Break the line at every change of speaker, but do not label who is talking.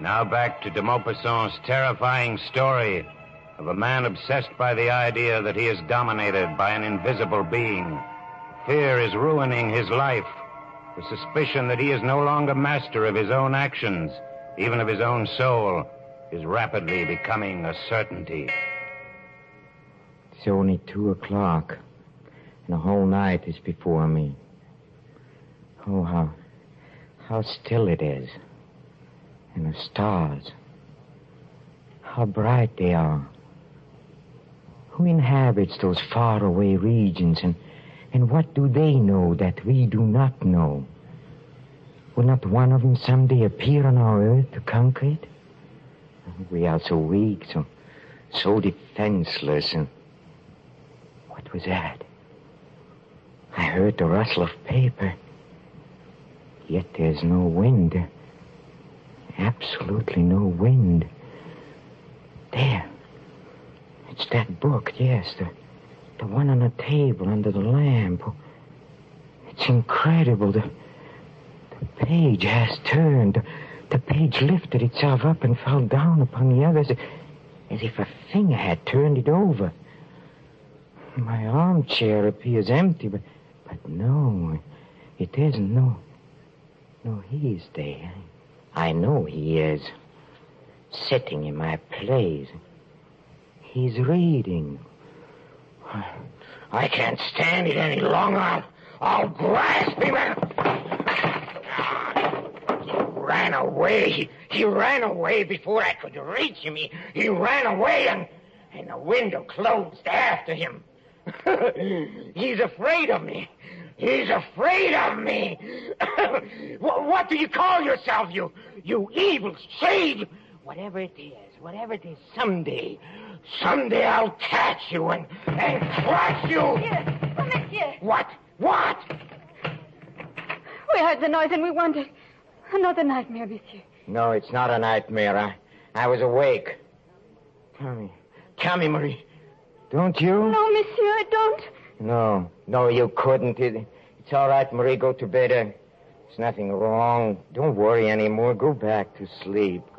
Now back to de Maupassant's terrifying story of a man obsessed by the idea that he is dominated by an invisible being. Fear is ruining his life. The suspicion that he is no longer master of his own actions, even of his own soul, is rapidly becoming a certainty.
It's only 2:00, and the whole night is before me. Oh, how still it is. And the stars, how bright they are. Who inhabits those faraway regions, and what do they know that we do not know? Will not one of them someday appear on our earth to conquer it? We are so weak, so defenseless, and what was that? I heard the rustle of paper, yet there's no wind. Absolutely no wind. There. It's that book, yes, the one on the table under the lamp. It's incredible. The page has turned. The page lifted itself up and fell down upon the others as if a finger had turned it over. My armchair appears empty, but no, it isn't. No, he is there. I know he is. Sitting in my place. He's reading. I can't stand it any longer. I'll grasp him and... He ran away. He ran away before I could reach him. He ran away and the window closed after him. He's afraid of me. He's afraid of me. What do you call yourself, you evil shade? Whatever it is, someday I'll catch you and crush you.
Monsieur.
What?
We heard the noise and we wondered. Another nightmare, monsieur.
No, it's not a nightmare. I was awake. Tell me, Marie. Don't you?
No, monsieur, I don't.
No, you couldn't. It's all right, Marie. Go to bed. There's nothing wrong. Don't worry anymore. Go back to sleep.